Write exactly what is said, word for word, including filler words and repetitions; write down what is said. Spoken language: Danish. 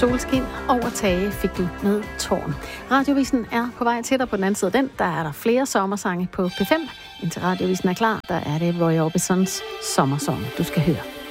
solskin. Over tage fik du med tårn. Radiovisen er på vej til dig på den anden side af den. Der er der flere sommersange på P fem. Indtil Radiovisen er klar, der er det Roy Orbisons sommersang, du skal høre.